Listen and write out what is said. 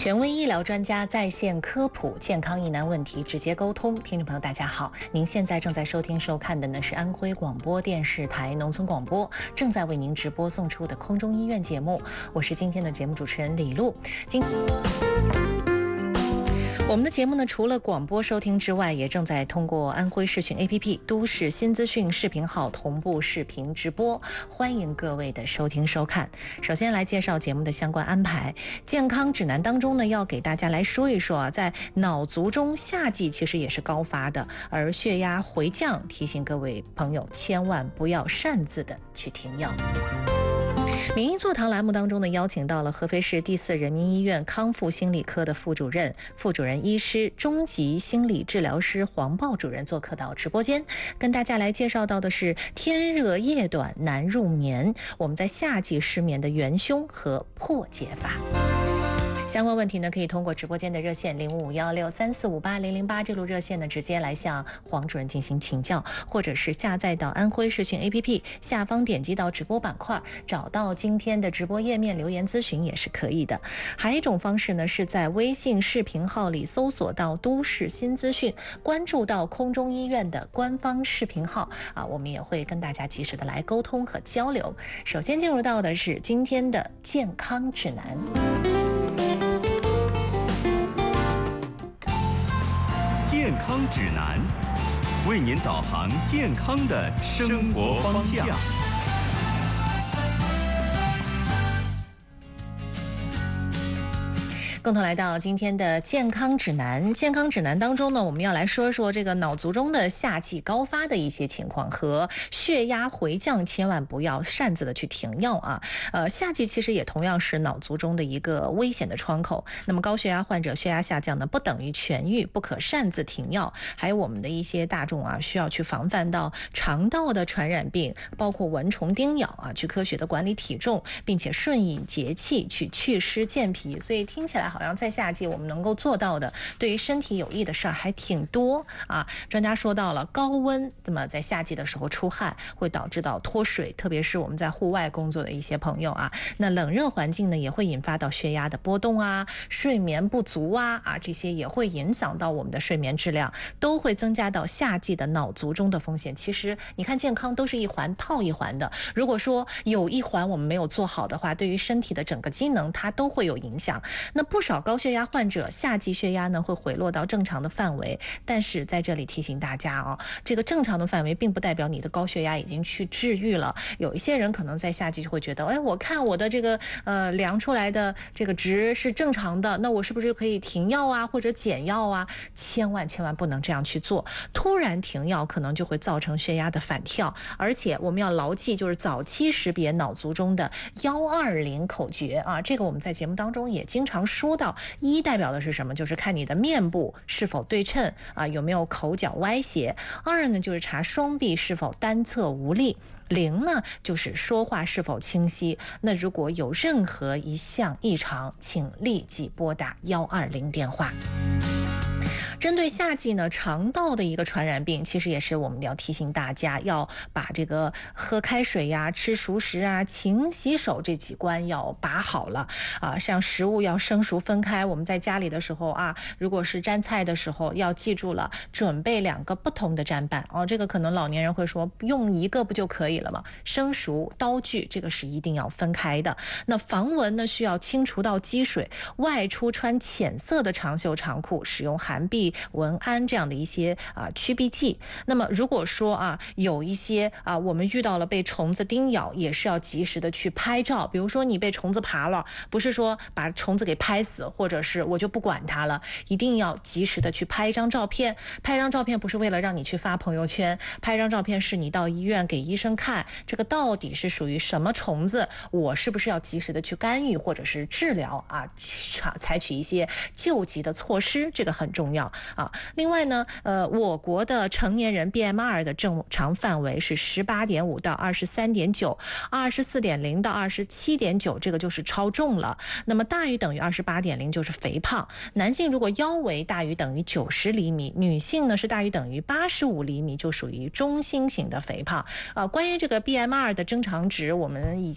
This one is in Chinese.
权威医疗专家在线科普健康疑难问题直接沟通。听众朋友大家好，您现在正在收听收看的呢是安徽广播电视台农村广播正在为您直播送出的空中医院节目，我是今天的节目主持人李璐。我们的节目呢，除了广播收听之外，也正在通过安徽视讯 APP 都市新资讯视频号同步视频直播，欢迎各位的收听收看。首先来介绍节目的相关安排。健康指南当中呢，要给大家来说一说在脑卒中夏季其实也是高发的，而血压回降，提醒各位朋友千万不要擅自的去停药。民医座谈栏目当中呢，邀请到了合肥市第4人民医院康复心理科的副主任医师、中级心理治疗师黄豹主任做客到直播间，跟大家来介绍到的是天热夜短难入眠，我们在夏季失眠的元凶和破解法。相关问题呢，可以通过直播间的热线055163458008这路热线呢，直接来向黄主任进行请教，或者是下载到安徽视讯 APP 下方点击到直播板块，找到今天的直播页面留言咨询也是可以的。还有一种方式呢，是在微信视频号里搜索到都市新资讯，关注到空中医院的官方视频号我们也会跟大家及时的来沟通和交流。首先进入到的是今天的健康指南。 健康指南，为您导航健康的生活方向。 共同来到今天的健康指南。健康指南当中呢，我们要来说说这个脑卒中的夏季高发的一些情况和血压回降，千万不要擅自的去停药啊。夏季其实也同样是脑卒中的一个危险的窗口。那么高血压患者血压下降呢，不等于痊愈，不可擅自停药。还有我们的一些大众需要去防范到肠道的传染病，包括蚊虫叮咬去科学的管理体重，并且顺应节气去祛湿健脾。所以听起来好像在夏季我们能够做到的对于身体有益的事儿还挺多专家说到了高温，那么在夏季的时候出汗会导致到脱水，特别是我们在户外工作的一些朋友那冷热环境呢也会引发到血压的波动睡眠不足这些也会影响到我们的睡眠质量，都会增加到夏季的脑卒中的风险。其实你看健康都是一环套一环的，如果说有一环我们没有做好的话，对于身体的整个机能它都会有影响。那不少高血压患者夏季血压呢会回落到正常的范围，但是在这里提醒大家这个正常的范围并不代表你的高血压已经去治愈了。有一些人可能在夏季就会觉得，我看我的这个量出来的这个值是正常的，那我是不是可以停药或者减药千万不能这样去做。突然停药可能就会造成血压的反跳，而且我们要牢记就是早期识别脑卒中的120口诀这个我们在节目当中也经常说到。1代表的是什么？就是看你的面部是否对称有没有口角歪斜。2呢就是查双臂是否单侧无力。0呢就是说话是否清晰。那如果有任何一项异常，请立即拨打120电话。针对夏季呢，肠道的一个传染病，其实也是我们要提醒大家要把这个喝开水吃熟食勤洗手这几关要把好了像食物要生熟分开。我们在家里的时候如果是沾菜的时候要记住了，准备2个不同的砧板这个可能老年人会说用一个不就可以了吗？生熟刀具这个是一定要分开的。那防蚊呢，需要清除到积水，外出穿浅色的长袖长裤，使用涵碧、文安这样的一些驱避剂。那么如果说有一些我们遇到了被虫子叮咬，也是要及时的去拍照。比如说你被虫子爬了，不是说把虫子给拍死，或者是我就不管它了，一定要及时的去拍一张照片。拍一张照片不是为了让你去发朋友圈，拍一张照片是你到医院给医生看这个到底是属于什么虫子，我是不是要及时的去干预或者是治疗采取一些救急的措施，这个很重要另外呢我国的成年人 BMR 的正常范围是18.5到23.9 24.0到27.9，这个就是超重了。那么大于等于28.0就是肥胖。男性如果腰围大于等于90厘米，女性呢是大于等于85厘米，就属于中心型的肥胖关于这个 BMR 的正常值，我们以